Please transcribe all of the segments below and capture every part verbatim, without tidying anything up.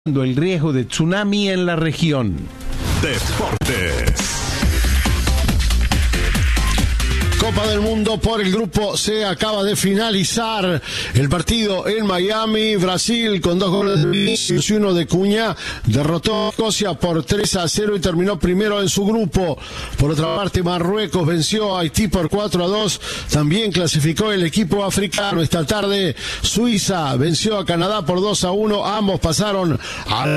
el riesgo de tsunami en la región. Deportes. Copa del Mundo por el Grupo C, acaba de finalizar el partido en Miami. Brasil, con dos goles de Vinicius y uno de Cunha, derrotó a Escocia por tres a cero y terminó primero en su grupo. Por otra parte, Marruecos venció a Haití por cuatro a dos. También clasificó el equipo africano. Esta tarde, Suiza venció a Canadá por dos a uno. Ambos pasaron a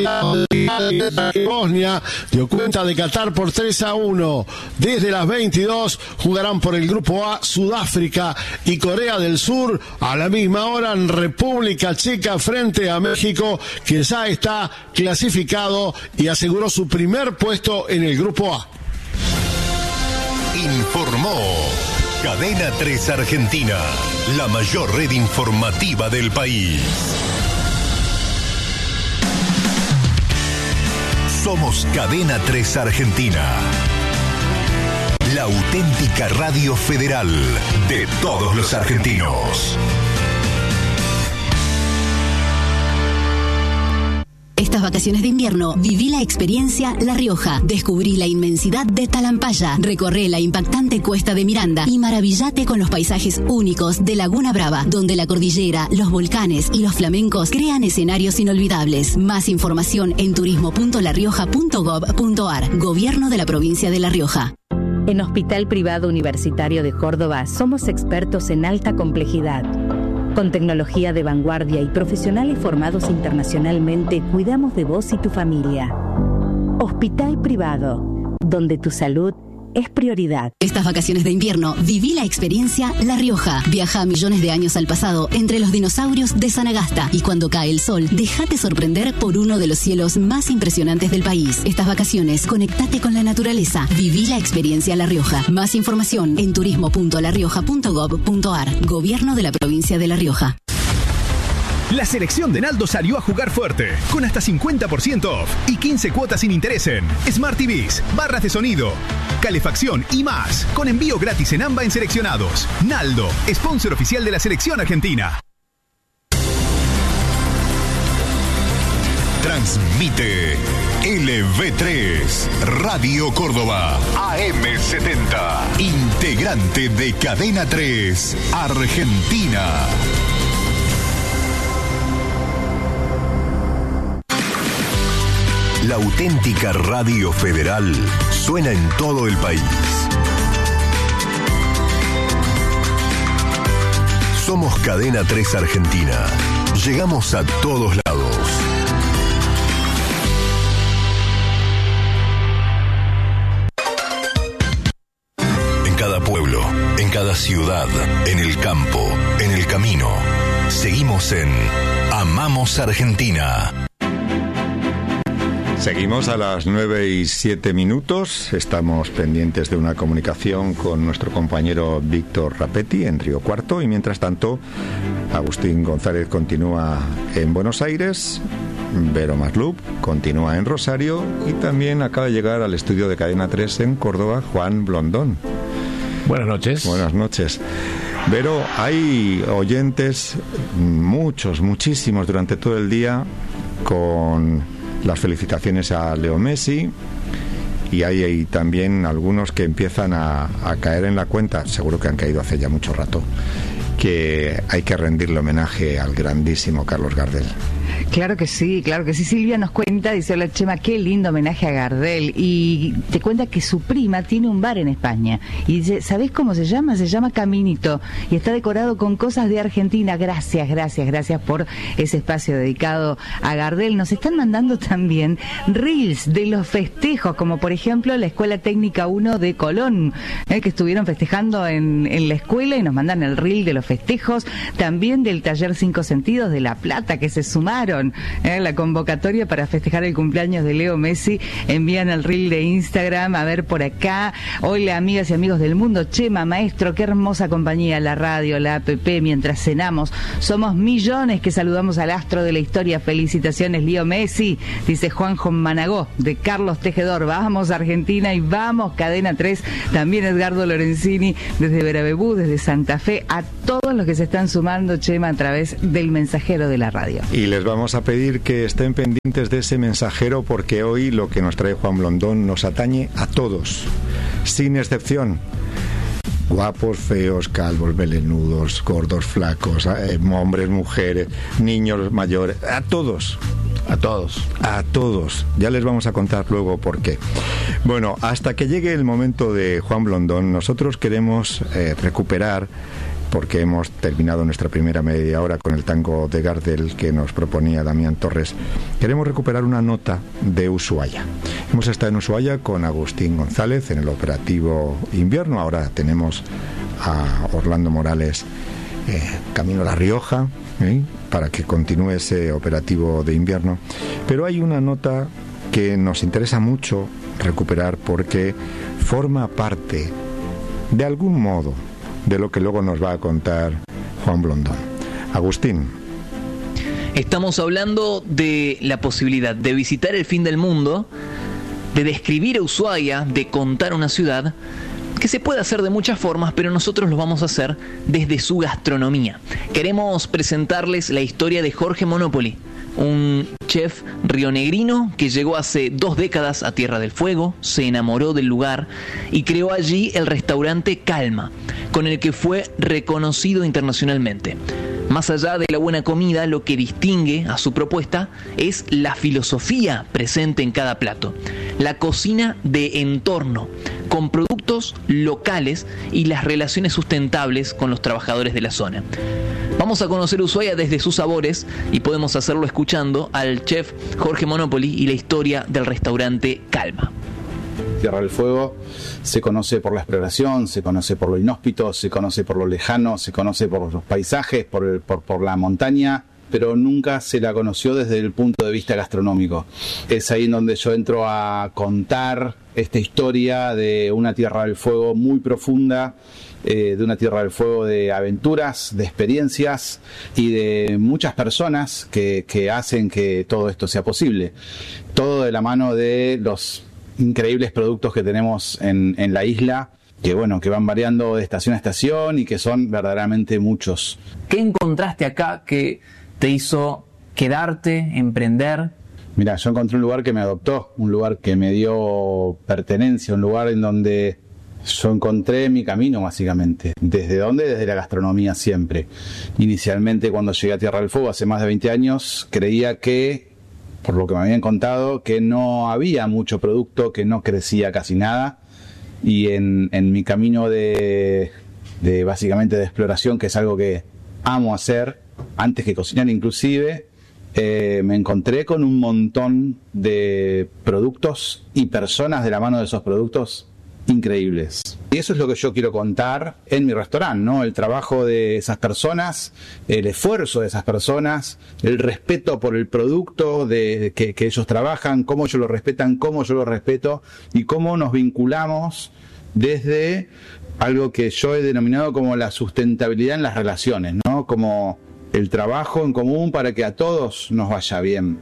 Bosnia. Dio cuenta de Qatar por tres a uno. Desde las veintidós jugarán por el Grupo A Sudáfrica y Corea del Sur a la misma hora en República Checa frente a México, que ya está clasificado y aseguró su primer puesto en el Grupo A. Informó Cadena tres Argentina, la mayor red informativa del país. Somos Cadena tres Argentina, la auténtica radio federal de todos los argentinos. Estas vacaciones de invierno, viví la experiencia La Rioja. Descubrí la inmensidad de Talampaya. Recorré la impactante Cuesta de Miranda y maravillate con los paisajes únicos de Laguna Brava, donde la cordillera, los volcanes y los flamencos crean escenarios inolvidables. Más información en turismo punto la rioja punto gob punto ar. Gobierno de la provincia de La Rioja. En Hospital Privado Universitario de Córdoba somos expertos en alta complejidad. Con tecnología de vanguardia y profesionales formados internacionalmente, cuidamos de vos y tu familia. Hospital Privado, donde tu salud es prioridad. Estas vacaciones de invierno, viví la experiencia La Rioja. Viaja millones de años al pasado entre los dinosaurios de Sanagasta y cuando cae el sol, déjate sorprender por uno de los cielos más impresionantes del país. Estas vacaciones, conectate con la naturaleza. Viví la experiencia La Rioja. Más información en turismo punto la rioja punto gob punto ar. Gobierno de la provincia de La Rioja. La selección de Naldo salió a jugar fuerte, con hasta cincuenta por ciento off y quince cuotas sin interés en Smart T Vs, barras de sonido, calefacción y más, con envío gratis en AMBA en seleccionados. Naldo, sponsor oficial de la selección argentina. Transmite L V tres, Radio Córdoba, A M setenta, integrante de Cadena tres, Argentina. La auténtica radio federal suena en todo el país. Somos Cadena tres Argentina. Llegamos a todos lados. En cada pueblo, en cada ciudad, en el campo, en el camino. Seguimos en Amamos Argentina. Seguimos a las nueve y siete minutos. Estamos pendientes de una comunicación con nuestro compañero Víctor Rapetti en Río Cuarto. Y mientras tanto, Agustín González continúa en Buenos Aires. Vero Maslup continúa en Rosario. Y también acaba de llegar al estudio de Cadena tres en Córdoba, Juan Blondón. Buenas noches. Buenas noches. Vero, hay oyentes, muchos, muchísimos durante todo el día, con las felicitaciones a Leo Messi, y hay, hay también algunos que empiezan a, a caer en la cuenta, seguro que han caído hace ya mucho rato, que hay que rendirle homenaje al grandísimo Carlos Gardel. Claro que sí, claro que sí. Silvia nos cuenta, dice: hola Chema, qué lindo homenaje a Gardel. Y te cuenta que su prima tiene un bar en España. Y dice, ¿sabés cómo se llama? Se llama Caminito. Y está decorado con cosas de Argentina. Gracias, gracias, gracias por ese espacio dedicado a Gardel. Nos están mandando también reels de los festejos, como por ejemplo la Escuela Técnica uno de Colón, eh, que estuvieron festejando en, en la escuela, y nos mandan el reel de los festejos. También del taller Cinco Sentidos de La Plata, que se sumaron Eh, la convocatoria para festejar el cumpleaños de Leo Messi. Envían el reel de Instagram. A ver por acá: hola amigas y amigos del mundo, Chema, maestro, qué hermosa compañía, la radio, la app, mientras cenamos. Somos millones que saludamos al astro de la historia. Felicitaciones, Leo Messi, dice Juanjo Managó de Carlos Tejedor. Vamos Argentina y vamos Cadena tres. También Edgardo Lorenzini desde Verabebú, desde Santa Fe. A todos los que se están sumando, Chema, a través del mensajero de la radio. Y les vamos vamos a pedir que estén pendientes de ese mensajero, porque hoy lo que nos trae Juan Blondón nos atañe a todos, sin excepción. Guapos, feos, calvos, melenudos, gordos, flacos, eh, hombres, mujeres, niños, mayores, a todos. A todos. A todos. Ya les vamos a contar luego por qué. Bueno, hasta que llegue el momento de Juan Blondón, nosotros queremos eh, recuperar, porque hemos terminado nuestra primera media hora con el tango de Gardel que nos proponía Damián Torres, queremos recuperar una nota de Ushuaia. Hemos estado en Ushuaia con Agustín González en el operativo invierno. Ahora tenemos a Orlando Morales eh, camino a La Rioja, ¿eh? para que continúe ese operativo de invierno. Pero hay una nota que nos interesa mucho recuperar porque forma parte, de algún modo, de lo que luego nos va a contar Juan Blondón. Agustín. Estamos hablando de la posibilidad de visitar el fin del mundo, de describir a Ushuaia, de contar una ciudad, que se puede hacer de muchas formas, pero nosotros lo vamos a hacer desde su gastronomía. Queremos presentarles la historia de Jorge Monopoli, un chef rionegrino que llegó hace dos décadas a Tierra del Fuego, se enamoró del lugar y creó allí el restaurante Calma, con el que fue reconocido internacionalmente. Más allá de la buena comida, lo que distingue a su propuesta es la filosofía presente en cada plato, la cocina de entorno, con productos locales y las relaciones sustentables con los trabajadores de la zona. Vamos a conocer Ushuaia desde sus sabores y podemos hacerlo escuchando al chef Jorge Monopoli y la historia del restaurante Calma. Tierra del Fuego se conoce por la exploración, se conoce por lo inhóspito, se conoce por lo lejano, se conoce por los paisajes, por, el, por, por la montaña, pero nunca se la conoció desde el punto de vista gastronómico. Es ahí en donde yo entro a contar esta historia de una Tierra del Fuego muy profunda, eh, de una Tierra del Fuego de aventuras, de experiencias y de muchas personas que, que hacen que todo esto sea posible. Todo de la mano de los increíbles productos que tenemos en, en la isla, que bueno, que van variando de estación a estación y que son verdaderamente muchos. ¿Qué encontraste acá que te hizo quedarte, emprender? Mira, yo encontré un lugar que me adoptó, un lugar que me dio pertenencia, un lugar en donde yo encontré mi camino básicamente. ¿Desde dónde? Desde la gastronomía siempre. Inicialmente cuando llegué a Tierra del Fuego hace más de veinte años, creía que, por lo que me habían contado, que no había mucho producto, que no crecía casi nada, y en, en mi camino de, de básicamente de exploración, que es algo que amo hacer, antes que cocinar inclusive, eh, me encontré con un montón de productos y personas de la mano de esos productos increíbles. Y eso es lo que yo quiero contar en mi restaurante, ¿no? El trabajo de esas personas, el esfuerzo de esas personas, el respeto por el producto de, de que, que ellos trabajan, cómo ellos lo respetan, cómo yo lo respeto y cómo nos vinculamos desde algo que yo he denominado como la sustentabilidad en las relaciones, ¿no? Como el trabajo en común para que a todos nos vaya bien.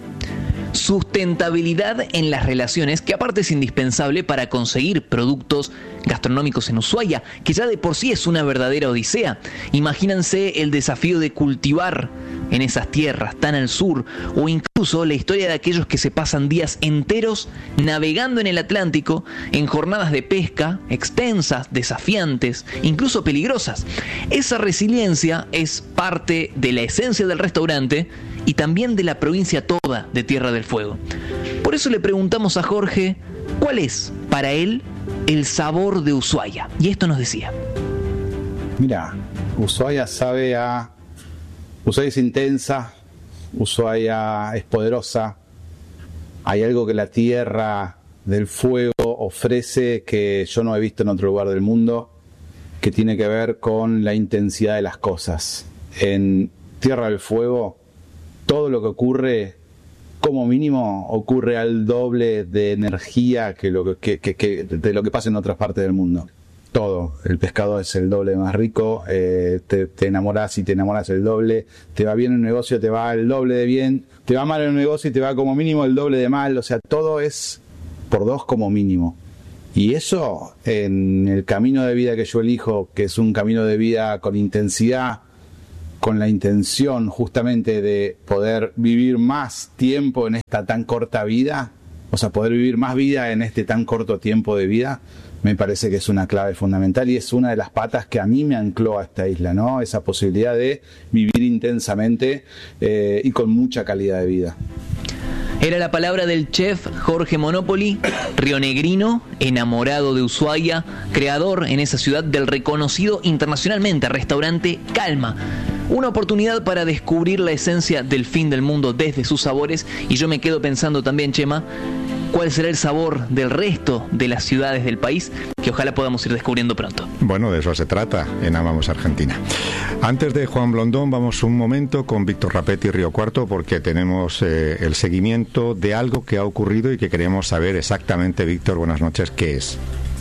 Sustentabilidad en las relaciones, que aparte es indispensable para conseguir productos gastronómicos en Ushuaia, que ya de por sí es una verdadera odisea. Imagínense el desafío de cultivar en esas tierras tan al sur, o incluso la historia de aquellos que se pasan días enteros navegando en el Atlántico en jornadas de pesca extensas, desafiantes, incluso peligrosas. Esa resiliencia es parte de la esencia del restaurante y también de la provincia toda de Tierra del Fuego. Por eso le preguntamos a Jorge cuál es para él el sabor de Ushuaia, y esto nos decía. Mira, Ushuaia sabe a... Ushuaia es intensa, Ushuaia es poderosa, hay algo que la Tierra del Fuego ofrece que yo no he visto en otro lugar del mundo, que tiene que ver con la intensidad de las cosas. En Tierra del Fuego, todo lo que ocurre, como mínimo, ocurre al doble de energía que lo que, que, que de lo que pasa en otras partes del mundo. Todo. El pescado es el doble más rico, eh, te, te enamoras y te enamoras el doble, te va bien en un negocio, te va el doble de bien, te va mal en un negocio y te va como mínimo el doble de mal, o sea, todo es por dos como mínimo. Y eso, en el camino de vida que yo elijo, que es un camino de vida con intensidad, con la intención justamente de poder vivir más tiempo en esta tan corta vida, o sea, poder vivir más vida en este tan corto tiempo de vida, me parece que es una clave fundamental y es una de las patas que a mí me ancló a esta isla, ¿no? Esa posibilidad de vivir intensamente eh, y con mucha calidad de vida. Era la palabra del chef Jorge Monopoli, rionegrino, enamorado de Ushuaia, creador en esa ciudad del reconocido internacionalmente restaurante Calma. Una oportunidad para descubrir la esencia del fin del mundo desde sus sabores, y yo me quedo pensando también, Chema, cuál será el sabor del resto de las ciudades del país, que ojalá podamos ir descubriendo pronto. Bueno, de eso se trata en Amamos Argentina. Antes de Juan Blondón, vamos un momento con Víctor Rapetti, Río Cuarto, porque tenemos eh, el seguimiento de algo que ha ocurrido y que queremos saber exactamente. Víctor, buenas noches, ¿qué es?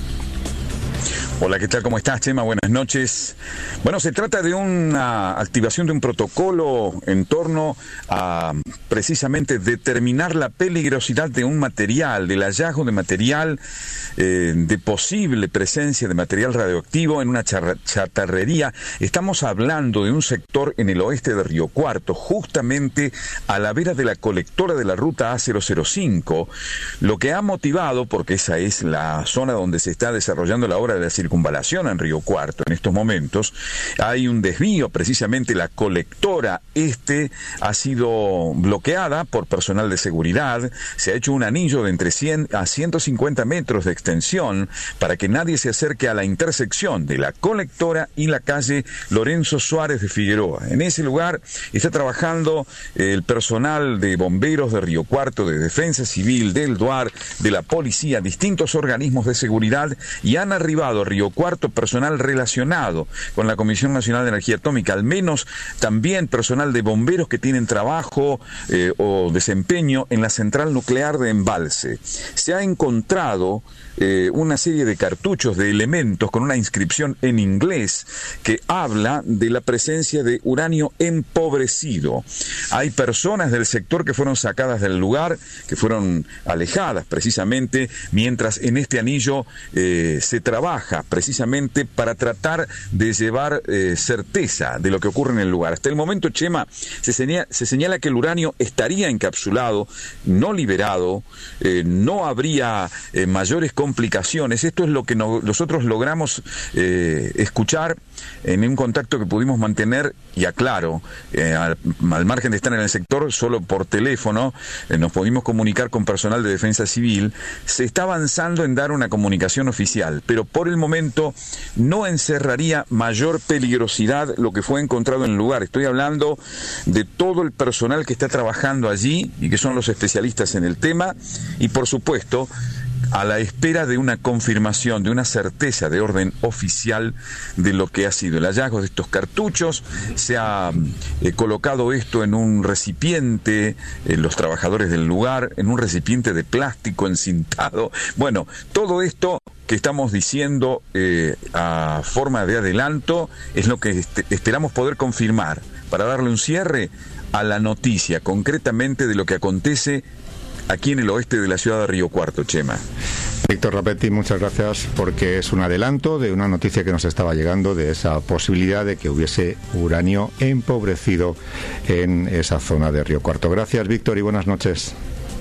Hola, ¿qué tal? ¿Cómo estás, Chema? Buenas noches. Bueno, se trata de una activación de un protocolo en torno a precisamente determinar la peligrosidad de un material, del hallazgo de material, eh, de posible presencia de material radioactivo en una chatarrería. Estamos hablando de un sector en el oeste de Río Cuarto, justamente a la vera de la colectora de la ruta A cero cero cinco, lo que ha motivado, porque esa es la zona donde se está desarrollando la obra de la circunvalación en Río Cuarto en estos momentos, hay un desvío, precisamente la colectora este ha sido bloqueada por personal de seguridad, se ha hecho un anillo de entre cien a ciento cincuenta metros de extensión para que nadie se acerque a la intersección de la colectora y la calle Lorenzo Suárez de Figueroa. En ese lugar está trabajando el personal de bomberos de Río Cuarto, de Defensa Civil, del DUAR, de la policía, distintos organismos de seguridad, y han arribado a Río Cuarto personal relacionado con la Comisión Nacional de Energía Atómica, al menos también personal de bomberos que tienen trabajo eh, o desempeño en la central nuclear de Embalse. Se ha encontrado eh, una serie de cartuchos de elementos con una inscripción en inglés que habla de la presencia de uranio empobrecido. Hay personas del sector que fueron sacadas del lugar, que fueron alejadas precisamente, mientras en este anillo eh, se trabaja precisamente para tratar de llevar eh, certeza de lo que ocurre en el lugar. Hasta el momento, Chema, se señala, se señala que el uranio estaría encapsulado, no liberado, eh, no habría eh, mayores complicaciones. Esto es lo que no, nosotros logramos eh, escuchar en un contacto que pudimos mantener, y aclaro, eh, al, al margen de estar en el sector, solo por teléfono, eh, nos pudimos comunicar con personal de Defensa Civil. Se está avanzando en dar una comunicación oficial, pero por el momento no encerraría mayor peligrosidad lo que fue encontrado en el lugar. Estoy hablando de todo el personal que está trabajando allí y que son los especialistas en el tema, y por supuesto a la espera de una confirmación, de una certeza de orden oficial de lo que ha sido el hallazgo de estos cartuchos. Se ha eh, colocado esto en un recipiente, eh, los trabajadores del lugar, en un recipiente de plástico encintado. Bueno, todo esto que estamos diciendo eh, a forma de adelanto es lo que este, esperamos poder confirmar para darle un cierre a la noticia, concretamente de lo que acontece aquí en el oeste de la ciudad de Río Cuarto, Chema. Víctor Rapetti, muchas gracias, porque es un adelanto de una noticia que nos estaba llegando de esa posibilidad de que hubiese uranio empobrecido en esa zona de Río Cuarto. Gracias, Víctor, y buenas noches.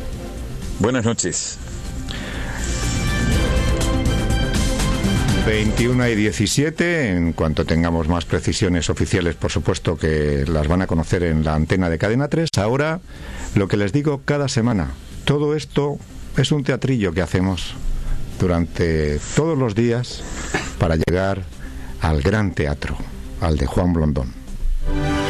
Buenas noches. veintiuna y diecisiete, en cuanto tengamos más precisiones oficiales, por supuesto que las van a conocer en la antena de Cadena tres. Ahora, lo que les digo cada semana, todo esto es un teatrillo que hacemos durante todos los días para llegar al gran teatro, al de Juan Blondón.